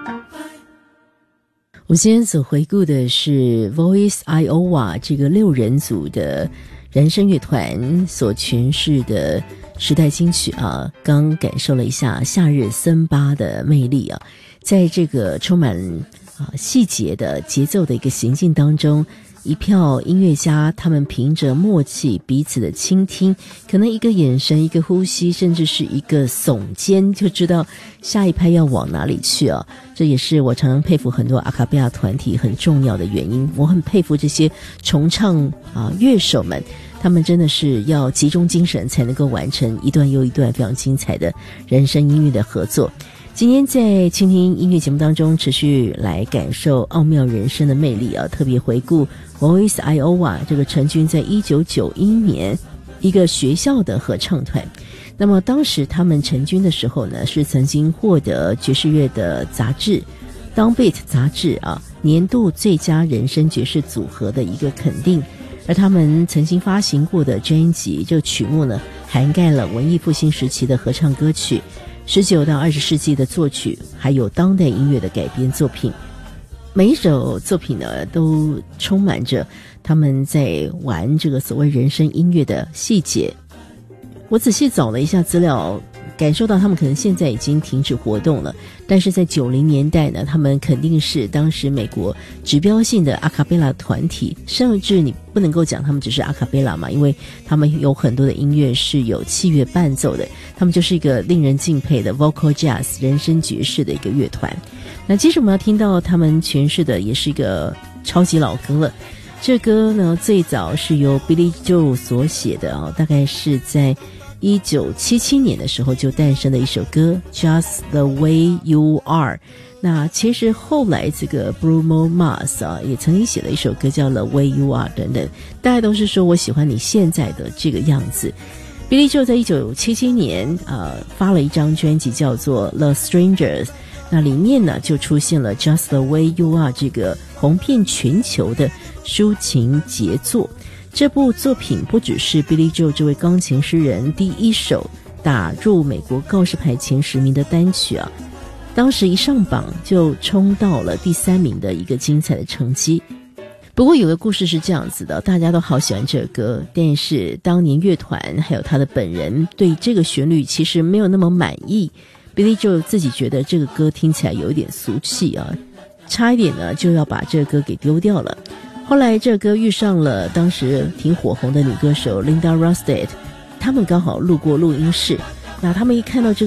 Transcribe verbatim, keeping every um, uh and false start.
我今天所回顾的是 Voice Iowa 这个六人组的人声乐团所诠释的时代金曲啊，刚感受了一下夏日森巴的魅力啊，在这个充满啊细节的节奏的一个行进当中，一票音乐家他们凭着默契彼此的倾听，可能一个眼神一个呼吸甚至是一个耸肩就知道下一拍要往哪里去啊！这也是我常常佩服很多阿卡贝拉团体很重要的原因。我很佩服这些重唱啊乐手们，他们真的是要集中精神才能够完成一段又一段非常精彩的人声音乐的合作。今天在倾听音乐节目当中持续来感受奥妙人生的魅力啊，特别回顾 Voice Iowa 这个成军在一九九一年一个学校的合唱团。那么当时他们成军的时候呢，是曾经获得爵士乐的杂志 Downbeat 杂志啊年度最佳人声爵士组合的一个肯定。而他们曾经发行过的专辑这个曲目呢，涵盖了文艺复兴时期的合唱歌曲，十九到二十世纪的作曲，还有当代音乐的改编作品。每一首作品呢，都充满着他们在玩这个所谓人声音乐的细节。我仔细找了一下资料，感受到他们可能现在已经停止活动了，但是在九零年代呢，他们肯定是当时美国指标性的阿卡贝拉团体，甚至你不能够讲他们只是阿卡贝拉嘛，因为他们有很多的音乐是有器乐伴奏的，他们就是一个令人敬佩的 vocal jazz 人声爵士的一个乐团。那接着我们要听到他们诠释的也是一个超级老歌了，这歌呢最早是由 Billy Joel 所写的啊，大概是在一九七七年的时候就诞生的一首歌 Just the Way You Are。 那其实后来这个 Bruno Mars 啊也曾经写了一首歌叫 The Way You Are 等等，大家都是说我喜欢你现在的这个样子。Billy Joel 在一九七七年呃发了一张专辑叫做 The Strangers， 那里面呢就出现了 Just the Way You Are 这个红遍全球的抒情杰作。这部作品不只是 Billy Joel 这位钢琴诗人第一首打入美国告示牌前十名的单曲啊，当时一上榜就冲到了第三名的一个精彩的成绩。不过有个故事是这样子的，大家都好喜欢这个歌，但是当年乐团还有他的本人对这个旋律其实没有那么满意。 Billy Joel 自己觉得这个歌听起来有一点俗气啊，差一点呢就要把这个歌给丢掉了。后来这歌遇上了当时挺火红的女歌手 Linda Ronstadt， 他们刚好路过录音室，那他们一看到这个